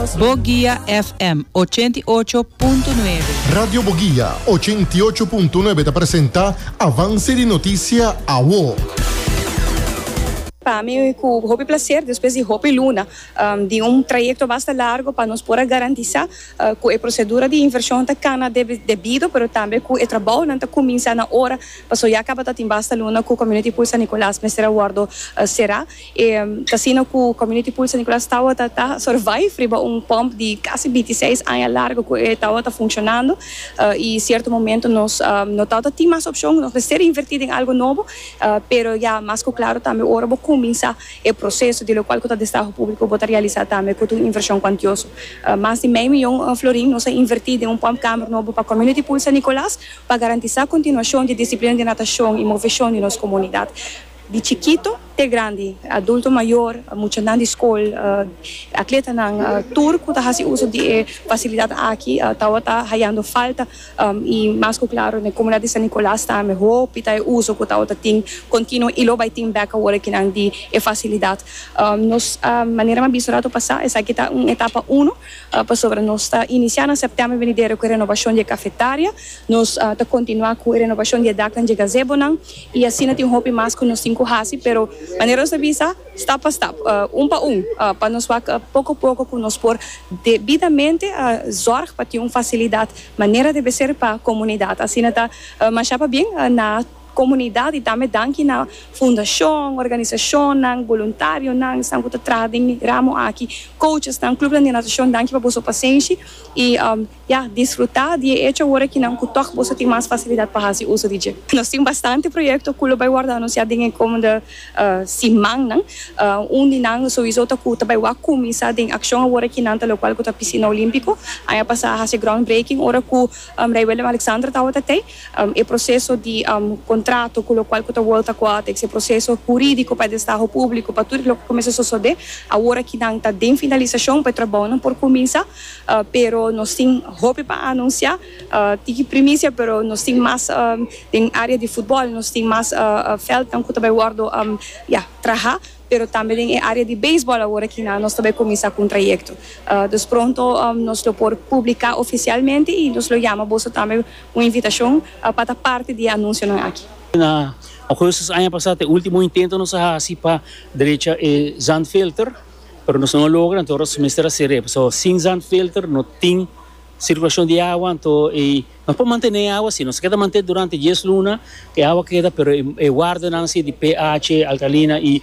Boguía FM 88.9. Radio Boguía 88.9 te presenta Avance de Notícia AWO. Para mim, com o prazer, depois de Hopi Luna, de trajeto bastante largo para nós poder garantizar que a procedura de inversão está devido, mas também que o trabalho não está começando na hora, para já acaba de bastante Luna com o Community Pool San Nicolás, mas será guardo será. E assim que o Community Pool San Nicolás está survive pump de quase 26 anos largo que está funcionando e em certo momento nós não temos mais opção, nós ser invertido em algo novo, mas já mais claro também hora começar o processo de qual que o Estado público pode realizar também com uma inversão quantiosa. Mais de meio milhão de florins nós investimos em pump câmara novo para a Community Pool San Nicolás para garantizar a continuação de disciplina de natação e movimentação de nossa comunidade. De chiquito até grande, adulto maior, muitos na escola, atleta na turco, tá fazendo uso de facilidade aqui, tá havendo falta e mais claro na comunidade de San Nicolás tá me roupa, tá uso que tá tem contínuo e lo vai ter back agora que não de facilidade. Nós maneira mais bisurado passar essa aqui tá etapa 1 para sobre nós tá iniciando em setembro venidero com a renovação de cafetária, nós tá continuar com a renovação de dacan de gazebo não e assim tem roupa mais que nós cinco hasi, pero maneira de visa step a step, para nós pouco a pouco que nós por devidamente zorg para ter uma facilidade, maneira de ser para a comunidade. Assim está, mas já bem na comunidade e também danke na fundação, organização, voluntário, estão que trazem ramo aqui, coaches, clube de natação, danke para a paciência e desfrutar de hecho agora que não que toch você tem mais facilidade para fazer uso de gel. Nós temos bastante projeto que vai guardar nós já tem como de simang onde não sowieso tá que vai começar de ação agora que não tá local que tá piscina olímpico aí passar a fazer groundbreaking ora que Ray William Alexander tá até o processo de contrato com o qual que tá World Aquatics, esse processo jurídico para o Estado público para tudo que começa a suceder agora que não tá de finalização para trabalho por começar, pero nós temos hope para anunciar, tem primícia, pero nós temos mais em área de futebol, nós temos mais feld, então que também guardo trabalhar, pero também em área de beisebol agora que nós também começar com um trajeto. Então pronto nós lo por publicar oficialmente e nós lo chamamos também uma invitação para parte de anúncio aqui. Na coisas ano passado, o último intento nós fazemos para direita é Zandfilter, pero nós não logramos, então nós semestre será, so sem Zandfilter não tem circulação de água, então nós podemos manter a água assim, nós queremos manter durante 10 lunas, que a água queda, pero guarda assim de pH, alcalina e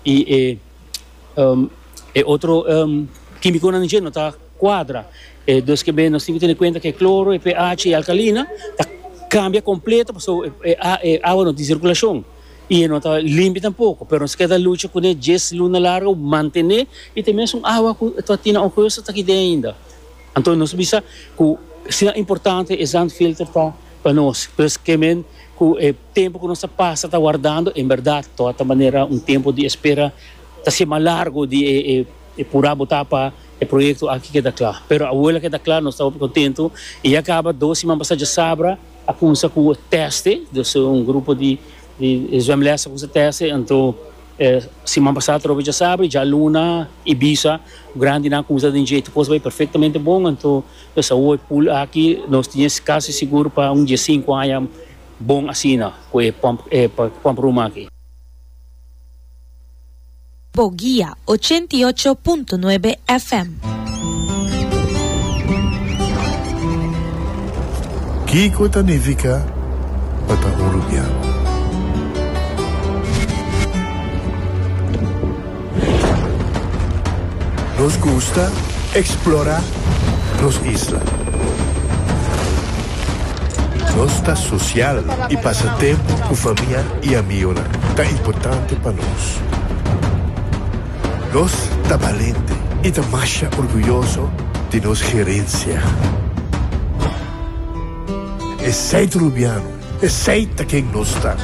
outro químico não está quadra. Então que bem nós temos que ter em conta que cloro, pH e alcalina cambia completo, porque a água não tem circulação. E não está limpa tampouco, mas nós queremos lutar com 10 lunas largas, manter e também são água que tem uma coisa que está aqui ainda. Então nós sabemos que é importante esse filtro para nós, porque o tempo que nós passa está guardando, em verdade, de toda maneira, tempo de espera está sendo mais largo de por botar para o projeto aqui que está claro. Mas a abuela que está claro, nós estamos contentos e acaba 2 semanas passadas de sabra, a começar com o teste, então grupo de exames com o teste, então semana passada trouxe já sabe, já Luna, Ibiza, grande na coisa de jeito, coisa vai perfeitamente bom, então essa o pool aqui nós tínhamos quase seguro para dia 5 anos bom assim, com o pump room aqui. Boguía 88.9 FM. Kiko Tanifica, Patagorubiano. Nos gusta explorar las islas. Nossa social e passatempo com família e amigos é importante para nós. Nós está valente e está mais orgulhoso de nossa gerência. É aceita Rubiano, aceita quem nós está.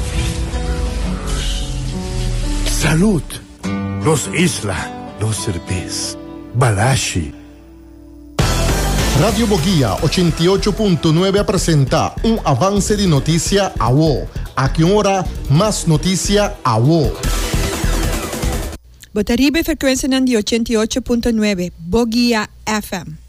Saúde, nos isla, nos cerveza, Balashi. Radio Boguía 88.9 presenta un avance de noticia AWO. A que hora más noticia AWO. Botaribe frequenza di 88.9 Bogia FM.